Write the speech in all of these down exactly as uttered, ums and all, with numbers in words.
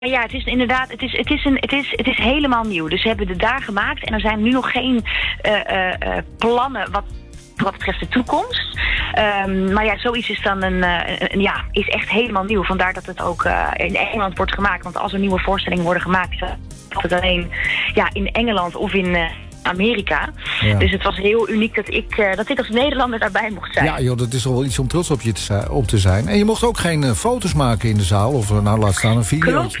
Ja, het is inderdaad, het is, het is, een, het is, het is helemaal nieuw. Dus ze hebben het daar gemaakt en er zijn nu nog geen uh, uh, uh, plannen wat, wat betreft de toekomst. Um, maar ja, zoiets is dan een, uh, een, ja, is echt helemaal nieuw. Vandaar dat het ook uh, in Engeland wordt gemaakt. Want als er nieuwe voorstellingen worden gemaakt, uh, dat het alleen ja, in Engeland of in uh, Amerika. Ja. Dus het was heel uniek dat ik, uh, dat ik als Nederlander daarbij mocht zijn. Ja, joh, dat is wel iets om trots op je te, op te zijn. En je mocht ook geen uh, foto's maken in de zaal, of nou laat staan een video. Klopt.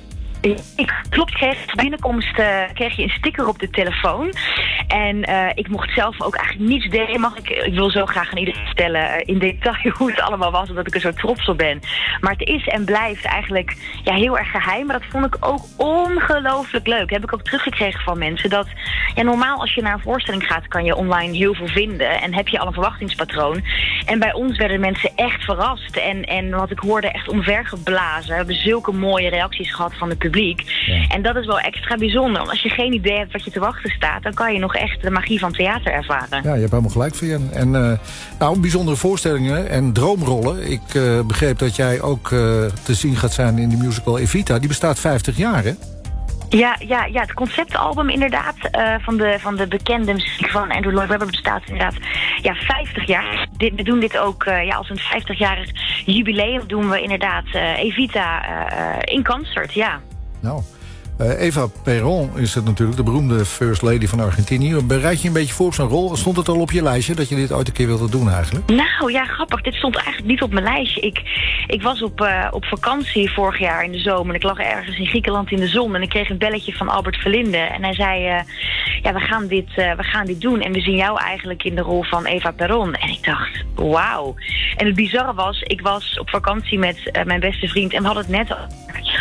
Ik, klopt, kreeg binnenkomst uh, kreeg je een sticker op de telefoon. En uh, ik mocht zelf ook eigenlijk niets delen. Mag ik, ik wil zo graag aan iedereen vertellen uh, in detail hoe het allemaal was, omdat ik er zo trots op ben. Maar het is en blijft eigenlijk ja, heel erg geheim. Maar dat vond ik ook ongelooflijk leuk. Heb ik ook teruggekregen van mensen. Dat ja, normaal als je naar een voorstelling gaat, kan je online heel veel vinden. En heb je al een verwachtingspatroon. En bij ons werden mensen echt verrast. En, en wat ik hoorde, echt omvergeblazen. We hebben zulke mooie reacties gehad van het publiek. Ja. En dat is wel extra bijzonder. Want als je geen idee hebt wat je te wachten staat, dan kan je nog echt de magie van theater ervaren. Ja, je hebt helemaal gelijk, Vian. En uh, nou, bijzondere voorstellingen en droomrollen. Ik uh, begreep dat jij ook uh, te zien gaat zijn in de musical Evita. Die bestaat vijftig jaar, hè? Ja, ja, ja, het conceptalbum inderdaad uh, van, de, van de bekende muziek van Andrew Lloyd Webber bestaat inderdaad ja, vijftig jaar. Dit, we doen dit ook uh, ja, als een vijftigjarig jubileum doen we inderdaad uh, Evita uh, in concert, ja. Nou, uh, Eva Perón is het natuurlijk, de beroemde First Lady van Argentinië. Bereid je een beetje voor op zo'n rol? Stond het al op je lijstje dat je dit ooit een keer wilde doen eigenlijk? Nou ja, grappig. Dit stond eigenlijk niet op mijn lijstje. Ik, ik was op, uh, op vakantie vorig jaar in de zomer. En ik lag ergens in Griekenland in de zon. En ik kreeg een belletje van Albert Verlinde. En hij zei, uh, ja, we gaan, dit, uh, we gaan dit doen. En we zien jou eigenlijk in de rol van Eva Perón. En ik dacht, wauw. En het bizarre was, ik was op vakantie met uh, mijn beste vriend. En we hadden het net al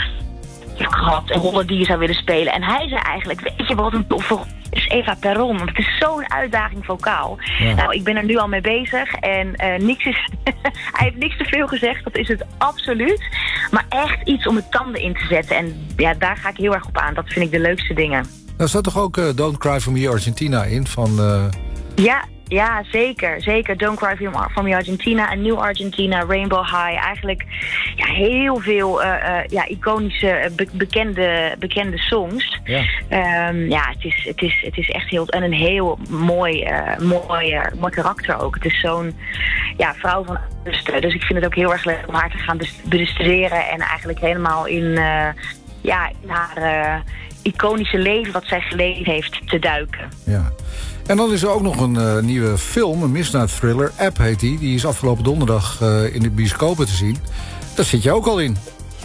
gehad, een rol die je zou willen spelen. En hij zei eigenlijk, weet je wat een toffe rol is Eva Perón, want het is zo'n uitdaging vocaal. Ja. Nou, ik ben er nu al mee bezig en uh, niks is hij heeft niks te veel gezegd, dat is het absoluut. Maar echt iets om de tanden in te zetten. En ja, daar ga ik heel erg op aan. Dat vind ik de leukste dingen. Nou staat toch ook uh, Don't Cry For Me Argentina in van... Uh... Ja, ja, zeker. Zeker. Don't Cry For Me Argentina en New Argentina, Rainbow High. Eigenlijk ja, heel veel uh, uh, ja, iconische, be- bekende, bekende songs. Ja, um, ja het, is, het, is, het is echt heel... En een heel mooi, uh, mooi, uh, mooi karakter ook. Het is zo'n ja, vrouw van rusten. Dus ik vind het ook heel erg leuk om haar te gaan bestuderen. En eigenlijk helemaal in, uh, ja, in haar uh, iconische leven wat zij geleefd heeft te duiken. Ja. En dan is er ook nog een uh, nieuwe film, een misdaadthriller. App heet die. Die is afgelopen donderdag uh, in de bioscopen te zien. Daar zit je ook al in.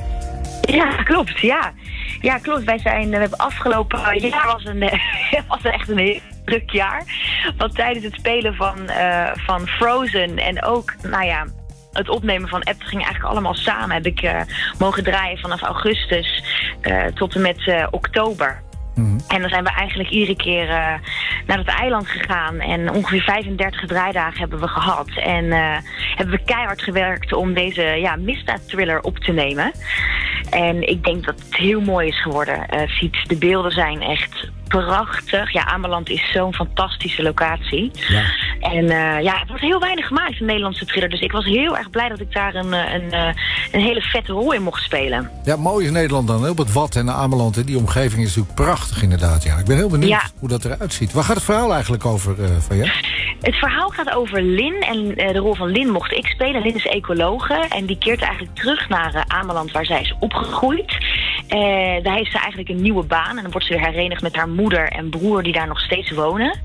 Ja, klopt. Ja, ja klopt. Wij zijn, we hebben afgelopen jaar was een, was echt een heel druk jaar. Want tijdens het spelen van, uh, van Frozen en ook, nou ja, het opnemen van App ging eigenlijk allemaal samen. Heb ik uh, mogen draaien vanaf augustus uh, tot en met uh, oktober. Mm-hmm. En dan zijn we eigenlijk iedere keer uh, naar het eiland gegaan. En ongeveer vijfendertig draaidagen hebben we gehad. En uh, hebben we keihard gewerkt om deze ja, misdaadthriller op te nemen. En ik denk dat het heel mooi is geworden. Uh, Fiets, de beelden zijn echt prachtig. Ja, Ameland is zo'n fantastische locatie. Ja. En uh, ja, het wordt heel weinig gemaakt, een Nederlandse thriller. Dus ik was heel erg blij dat ik daar een, een, een hele vette rol in mocht spelen. Ja, mooi is Nederland dan. Op het Wad en Ameland. Die omgeving is natuurlijk prachtig inderdaad. Ja. Ik ben heel benieuwd ja. hoe dat eruit ziet. Waar gaat het verhaal eigenlijk over uh, van je? Het verhaal gaat over Lin. En uh, de rol van Lin mocht ik spelen. Lin is ecologe. En die keert eigenlijk terug naar uh, Ameland waar zij is opgegroeid. Uh, daar heeft ze eigenlijk een nieuwe baan. En dan wordt ze weer herenigd met haar moeder en broer die daar nog steeds wonen.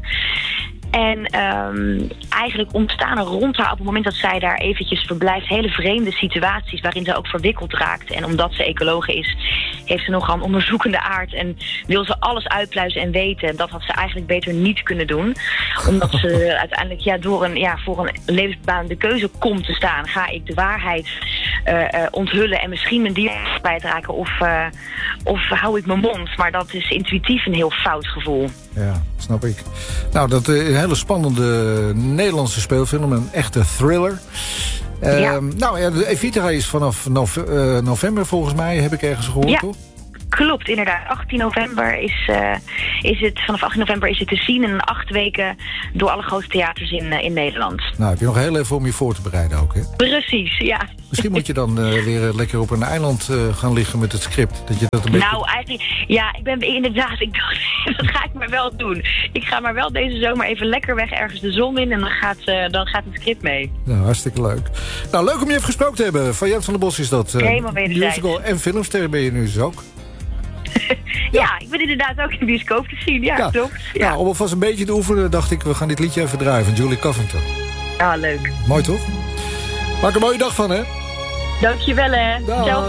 En um, eigenlijk ontstaan er rond haar op het moment dat zij daar eventjes verblijft hele vreemde situaties waarin ze ook verwikkeld raakt. En omdat ze ecologe is, heeft ze nogal een onderzoekende aard en wil ze alles uitpluizen en weten. En dat had ze eigenlijk beter niet kunnen doen. Omdat ze uiteindelijk ja, door een, ja, voor een levensbepalende keuze komt te staan. Ga ik de waarheid uh, uh, onthullen en misschien mijn dier kwijtraken of, uh, of hou ik mijn mond. Maar dat is intuïtief een heel fout gevoel. Ja, snap ik. Nou, dat is een hele spannende Nederlandse speelfilm. Een echte thriller. Uh, ja. Nou ja, de Evita is vanaf nove- uh, november volgens mij, heb ik ergens gehoord, ja. toch? Klopt, inderdaad. achttien november is, uh, is het, vanaf achttien november is het te zien in acht weken door alle grote theaters in, uh, in Nederland. Nou, heb je nog heel even om je voor te bereiden ook, hè? Precies, ja. Misschien moet je dan uh, weer uh, lekker op een eiland uh, gaan liggen met het script. Dat je dat een beetje... Nou, eigenlijk, ja, ik ben inderdaad, ik dacht, dat ga ik maar wel doen. Ik ga maar wel deze zomer even lekker weg ergens de zon in en dan gaat, uh, dan gaat het script mee. Nou, hartstikke leuk. Nou, leuk om je even gesproken te hebben. Van Jan van der Bos is dat. Uh, Helemaal wederzijds. Musical en filmster ben je nu dus ook. ja. ja, ik ben inderdaad ook in de bioscoop te zien. Ja, ja. klopt. Ja. Nou, om alvast een beetje te oefenen, dacht ik, we gaan dit liedje even draaien van Julie Covington. Ah, leuk. Mooi toch? Maak er een mooie dag van, hè? Dankjewel, hè. Dag. Zelf